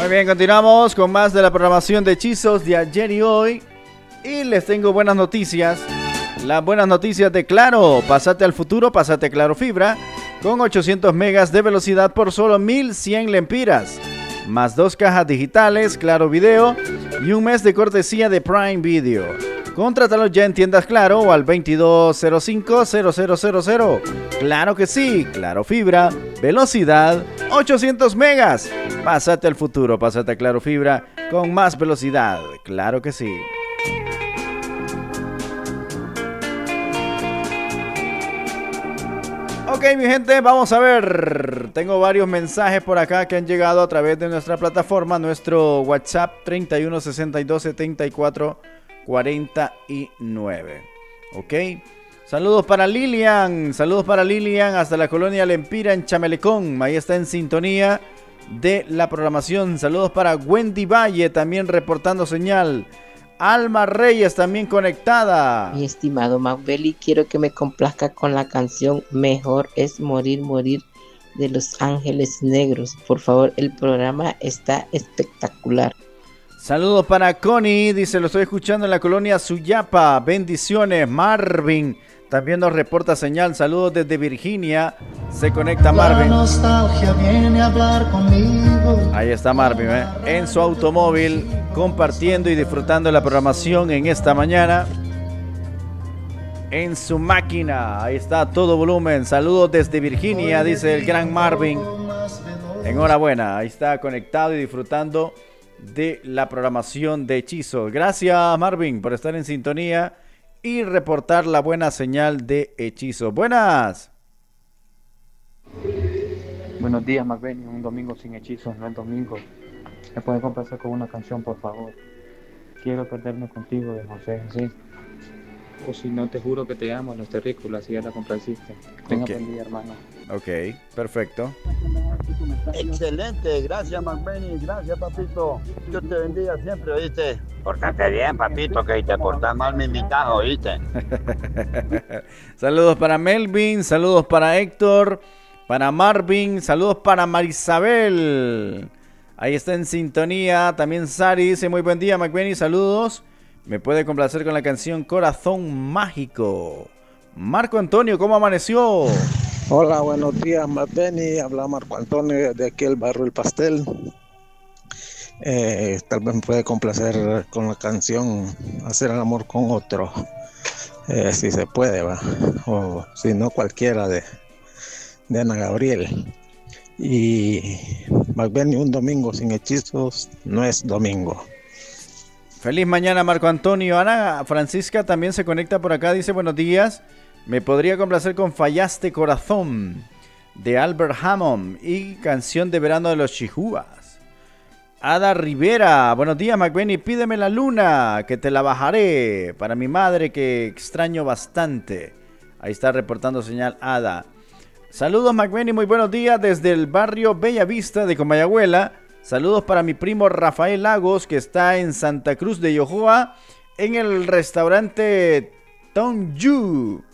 Muy bien, continuamos con más de la programación de hechizos de ayer y hoy. Y les tengo buenas noticias. Las buenas noticias de Claro. Pásate al futuro, pásate Claro Fibra. Con 800 megas de velocidad por solo 1100 lempiras. Más 2 cajas digitales, Claro Video y un mes de cortesía de Prime Video. Contrátalo ya en tiendas Claro o al 2205-0000. Claro que sí, Claro Fibra, velocidad 800 megas. Pásate al futuro, pásate a Claro Fibra con más velocidad. Claro que sí. Ok, mi gente, vamos a ver. Tengo varios mensajes por acá que han llegado a través de nuestra plataforma, nuestro WhatsApp 31 62 74 49. Ok. Saludos para Lilian hasta la colonia Lempira en Chamelecón. Ahí está en sintonía de la programación. Saludos para Wendy Valle, también reportando señal. Alma Reyes también conectada. Mi estimado Magbeli, quiero que me complazca con la canción Mejor es morir, morir de Los Ángeles Negros. Por favor, el programa está espectacular. Saludos para Connie, dice, lo estoy escuchando en la colonia Suyapa. Bendiciones. Marvin también nos reporta señal. Saludos desde Virginia. Se conecta Marvin. La nostalgia viene a hablar conmigo. Ahí está Marvin, en su automóvil, compartiendo y disfrutando la programación en esta mañana. En su máquina, ahí está a todo volumen. Saludos desde Virginia, dice el gran Marvin. Enhorabuena, ahí está conectado y disfrutando de la programación de hechizos. Gracias Marvin por estar en sintonía y reportar la buena señal de hechizos. Buenas. Buenos días, Macbeni. Un domingo sin hechizos, no es domingo. ¿Me pueden complacer con una canción, por favor? Quiero perderme contigo de José José. O si no, te juro que te amo, Los Terrícolas, si ya la complaciste. Tenga buen día, hermano. Ok, perfecto. Excelente, gracias Macbeni, gracias papito. Dios te bendiga siempre, ¿oíste? Pórtate bien, papito, que te portas mal me invitas, ¿oíste? Saludos para Melvin, saludos para Héctor, para Marvin, saludos para Marisabel. Ahí está en sintonía. También Sari dice muy buen día, Macbeni, saludos. Me puede complacer con la canción Corazón Mágico. Marco Antonio, ¿cómo amaneció? Hola, buenos días, Macbeni. Habla Marco Antonio de aquí el barrio El Pastel. Tal vez me puede complacer con la canción Hacer el amor con otro. Si se puede, va. O si no, cualquiera de Ana Gabriel. Y Macbeni, un domingo sin hechizos no es domingo. Feliz mañana, Marco Antonio. Ana Francisca también se conecta por acá. Dice buenos días. Me podría complacer con Fallaste Corazón de Albert Hammond y canción de verano de los Chihuahuas. Ada Rivera, buenos días, Macbeni. Pídeme la luna, que te la bajaré. Para mi madre, que extraño bastante. Ahí está reportando señal Ada. Saludos, Macbeni, muy buenos días desde el barrio Bella Vista de Comayagüela. Saludos para mi primo Rafael Lagos, que está en Santa Cruz de Yojoa, en el restaurante Tonju.